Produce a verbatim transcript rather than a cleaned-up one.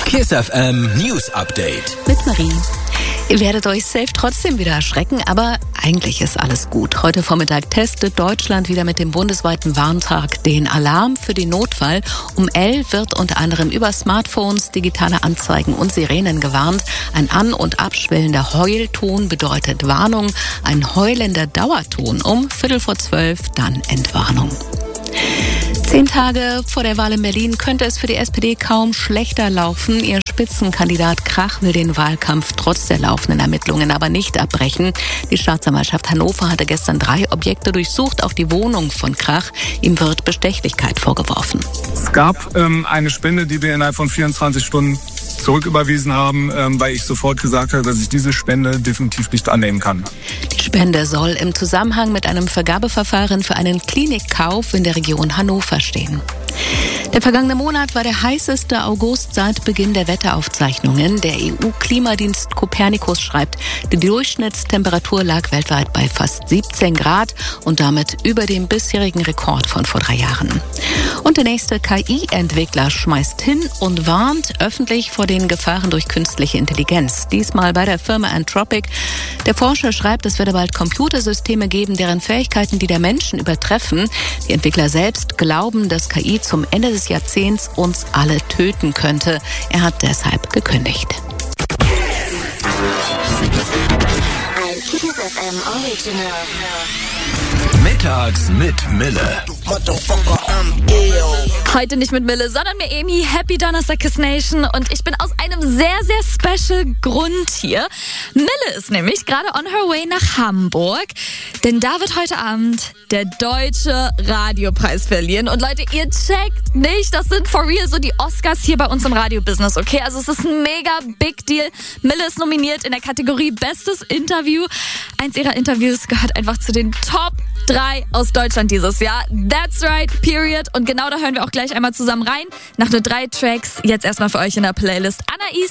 KISS F M News Update. Mit Marie. Ihr werdet euch safe trotzdem wieder erschrecken, aber eigentlich ist alles gut. Heute Vormittag testet Deutschland wieder mit dem bundesweiten Warntag den Alarm für den Notfall. Um elf wird unter anderem über Smartphones, digitale Anzeigen und Sirenen gewarnt. Ein an- und abschwellender Heulton bedeutet Warnung. Ein heulender Dauerton um Viertel vor zwölf, dann Entwarnung. Zehn Tage vor der Wahl in Berlin könnte es für die S P D kaum schlechter laufen. Ihr Spitzenkandidat Krach will den Wahlkampf trotz der laufenden Ermittlungen aber nicht abbrechen. Die Staatsanwaltschaft Hannover hatte gestern drei Objekte durchsucht, auch die Wohnung von Krach. Ihm wird Bestechlichkeit vorgeworfen. Es gab ähm, eine Spende, die wir innerhalb von vierundzwanzig Stunden zurücküberwiesen haben, ähm, weil ich sofort gesagt habe, dass ich diese Spende definitiv nicht annehmen kann. Die Spende soll im Zusammenhang mit einem Vergabeverfahren für einen Klinikkauf in der Region Hannover stehen. Der vergangene Monat war der heißeste August seit Beginn der Wetteraufzeichnungen. Der E U-Klimadienst Copernicus schreibt, die Durchschnittstemperatur lag weltweit bei fast siebzehn Grad und damit über dem bisherigen Rekord von vor drei Jahren. Und der nächste K I-Entwickler schmeißt hin und warnt öffentlich vor den Gefahren durch künstliche Intelligenz. Diesmal bei der Firma Anthropic. Der Forscher schreibt, es werde bald Computersysteme geben, deren Fähigkeiten die der Menschen übertreffen. Die Entwickler selbst glauben, dass K I zum Ende des Jahrzehnts uns alle töten könnte. Er hat deshalb gekündigt. Ein KISS F M Original. Mittags mit Mille. Heute nicht mit Mille, sondern mit Emi. Happy Donnerstag, KISS Nation. Und ich bin aus einem sehr, sehr special Grund hier. Mille ist nämlich gerade on her way nach Hamburg. Denn da wird heute Abend der Deutsche Radiopreis verliehen. Und Leute, ihr checkt nicht, das sind for real so die Oscars hier bei uns im Radiobusiness, okay? Also es ist ein mega big deal. Mille ist nominiert in der Kategorie Bestes Interview. Eins ihrer Interviews gehört einfach zu den Top drei aus Deutschland dieses Jahr. That's right, period. Und genau da hören wir auch gleich einmal zusammen rein. Nach nur drei Tracks, jetzt erstmal für euch in der Playlist Anais